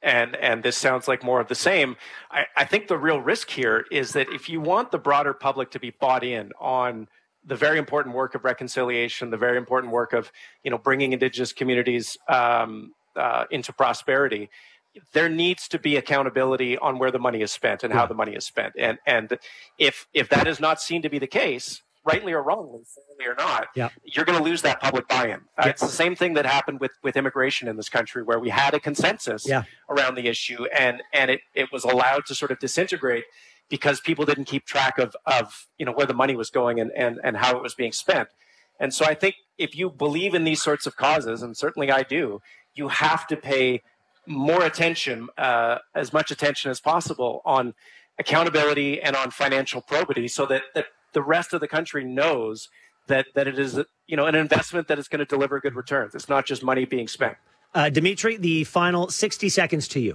and this sounds like more of the same. I think the real risk here is that if you want the broader public to be bought in on the very important work of reconciliation, the very important work of bringing Indigenous communities into prosperity, there needs to be accountability on where the money is spent and how the money is spent. And if that is not seen to be the case, rightly or wrongly, fairly or not, you're going to lose that public buy-in. It's the same thing that happened with immigration in this country, where we had a consensus around the issue, and it was allowed to sort of disintegrate because people didn't keep track of where the money was going and how it was being spent. And so I think if you believe in these sorts of causes, and certainly I do, you have to pay more attention, as much attention as possible, on accountability and on financial probity, so that the rest of the country knows that it is an investment that is going to deliver good returns. It's not just money being spent. Dimitri, the final 60 seconds to you.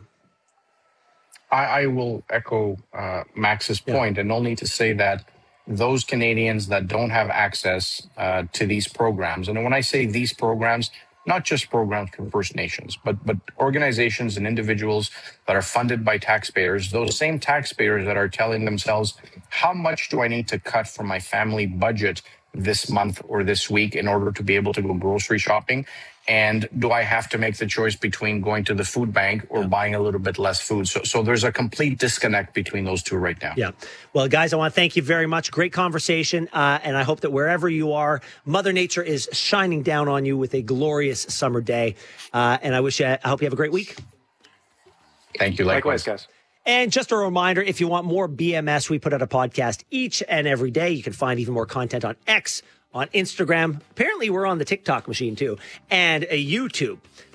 I will echo Max's point, and only to say that those Canadians that don't have access to these programs, and when I say these programs, not just programs for First Nations, but organizations and individuals that are funded by taxpayers, those same taxpayers that are telling themselves, how much do I need to cut from my family budget this month or this week in order to be able to go grocery shopping? And do I have to make the choice between going to the food bank or buying a little bit less food? So there's a complete disconnect between those two right now. Yeah. Well, guys, I want to thank you very much. Great conversation. And I hope that wherever you are, Mother Nature is shining down on you with a glorious summer day. And I hope you have a great week. Thank you. Likewise, guys. And just a reminder, if you want more BMS, we put out a podcast each and every day. You can find even more content on X, on Instagram. Apparently, we're on the TikTok machine, too, and YouTube.